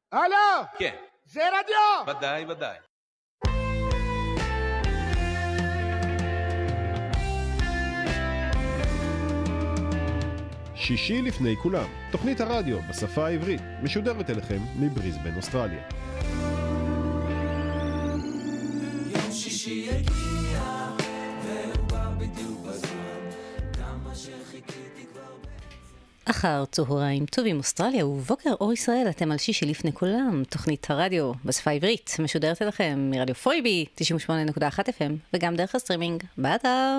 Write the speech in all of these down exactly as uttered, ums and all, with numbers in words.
הלו! כן. זה רדיו! ודאי, ודאי. שישי לפני כולם, תוכנית הרדיו בשפה העברית, משודרת אליכם מבריסבן, אוסטרליה. יום שישי הגיע, והוא בא בדיוק בזמן, כמה שחיכיתי כבר... אחר צהריים טובים אוסטרליה ובוקר אור ישראל, אתם על שישי לפני כולם, תוכנית הרדיו בשפה העברית, משודרת אליכם מרדיו פויבי, תשעים ושמונה נקודה אחת אף אם, וגם דרך הסטרימינג, באתר.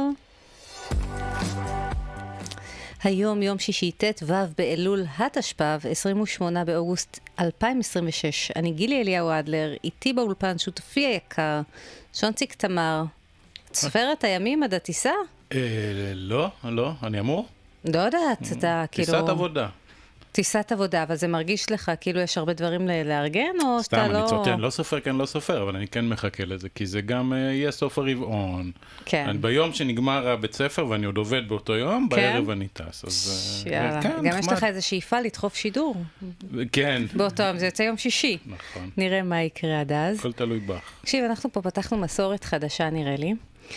היום יום שישי ט' ו' באלול התשפ"ב, עשרים ושמונה באוגוסט אלפיים עשרים ושש. אני גילי אליהו אדלר, איתי באולפן שותפי היקר, שונציק תמר. ספרת הימים עד הטיסה? לא, לא, אני אמור. לא יודעת, אתה כאילו... טיסת עבודה. טיסת עבודה, אבל זה מרגיש לך כאילו יש הרבה דברים לארגן, או סתם, שאתה אני לא... צוטט, אני לא סופר, כן, לא סופר, אבל אני כן מחכה לזה, כי זה גם יהיה סוף הרבעון. כן. אני ביום שנגמר הבית ספר, ואני עוד עובד באותו יום, בערב אני טס. אז יאללה, כן, גם יש נחמד. לך איזו שאיפה לדחוף שידור. כן. באותו יום, זה יוצא יום שישי. נכון. נראה מה יקרה עד אז. הכל תלוי בך. תקשיב, אנחנו פה פתחנו מסורת חדשה נראה לי,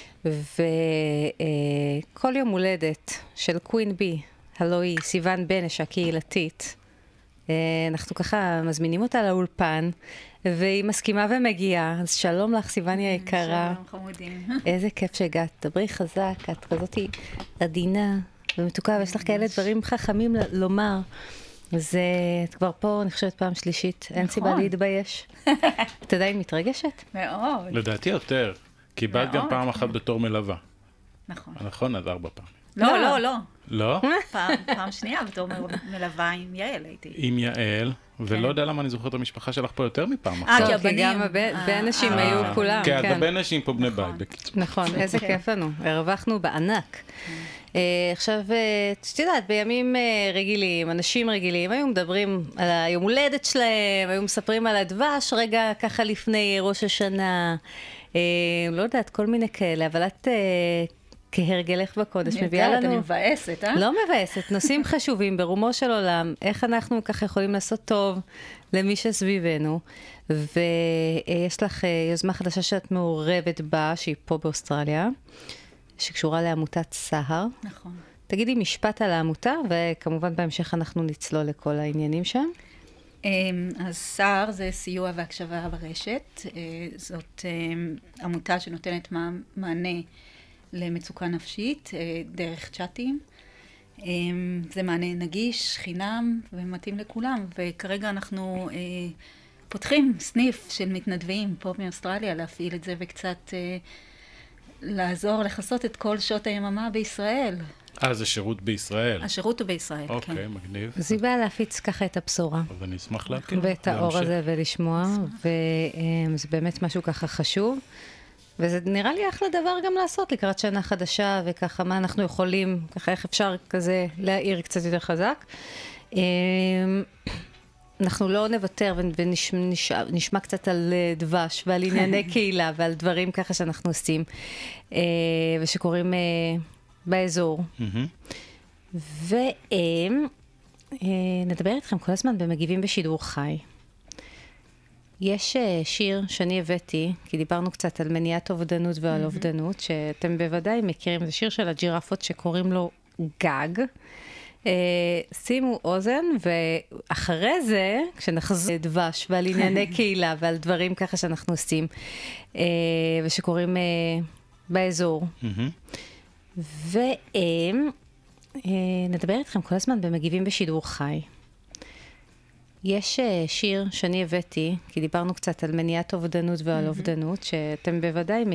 וכל יום הולדת של קווין בי, הלוא היא סיוון בנש הקהילתית, אנחנו ככה מזמינים אותה לאולפן, והיא מסכימה ומגיעה. אז שלום לך, סיוני היקרה. שלום, חמודים. איזה כיף שהגעת, דברי חזק, את כזאת עדינה ומתוקה, ויש לך כאלה דברים חכמים ל- לומר. אז את כבר פה, אני חושבת פעם שלישית, אין סיבה להתבייש. את עדיין מתרגשת? מאוד. לדעתי יותר, כי באת גם מאוד. פעם אחת בתור מלווה. נכון. נכון, אז ארבע פעמים. לא, לא, לא. לא? פעם- פעם שנייה, בתור מ- מלווה עם יעל הייתי. עם יעל, ולא יודע למה אני זוכר את המשפחה שלך פה יותר מפעם אה, אחת. כי טוב, כי הבנים. גם הנשים אה, היו אה, כולם, כן, כן. הרבה נשים פה בני בית, בקיצור. נכון, איזה כן. כיף לנו, הרווחנו בענק. אה, עכשיו, אה, את יודעת, בימים אה, רגילים, אנשים רגילים, היו מדברים על היום הולדת שלהם, היו מספרים על הדבש, רגע ככה לפני ראש השנה, אה, לא יודעת, כל מיני כאלה, אבל את אה, כהרגלך בקודש אני מביאה יודעת, לנו... אני מבאסת, אה? לא מבאסת, נושאים חשובים ברומו של עולם, איך אנחנו ככה יכולים לעשות טוב למי שסביבנו, ויש לך אה, יוזמה חדשה שאת מעורבת בה, שהיא פה באוסטרליה, שקשורה לעמותת סהר. נכון. תגידי משפט על העמותה, וכמובן בהמשך אנחנו נצלול לכל העניינים שם. אמ, אז סער זה סיוע והקשבה ברשת. אה, זאת אמ, עמותה שנותנת מע- מענה למצוקה נפשית אה, דרך צ'אטים. אמ, זה מענה נגיש, חינם ומתאים לכולם, וכרגע אנחנו אה, פותחים סניף של מתנדבים פה מאוסטרליה להפעיל את זה וקצת אה, לעזור לחסות את כל שעות היממה בישראל. אה, זה שירות בישראל. השירות הוא בישראל, כן. אוקיי, מגניב. אז היא באה להפיץ ככה את הבשורה. אז אני אשמח להכיר. ואת האור להמשיך. הזה ולשמוע, וזה באמת משהו ככה חשוב. וזה נראה לי אחלה דבר גם לעשות לקראת שנה חדשה, וככה מה אנחנו יכולים, ככה איך אפשר כזה להעיר קצת יותר חזק. אנחנו לא נוותר ונשמע קצת על דבש ועל ענייני קהילה ועל דברים ככה שאנחנו עושים ושקורים באזור. מהמם. ונדבר איתכם כל הזמן במגיבים בשידור חי. יש אה, שיר שאני הבאתי, כי דיברנו קצת על מניעת אובדנות ועל אובדנות, שאתם בוודאי מכירים, זה שיר של הג'ירפות שקוראים לו גג. אה, שימו אוזן, ואחרי זה, כשנחזור דבש ועל ענייני קהילה ועל דברים ככה שאנחנו עושים, אה, ושקוראים אה, באזור. מהמם. ונדבר איתכם כל הזמן במגיבים בשידור חי. יש אה, שיר שאני הבאתי, כי דיברנו קצת על מניעת אובדנות ועל אובדנות, שאתם בוודאי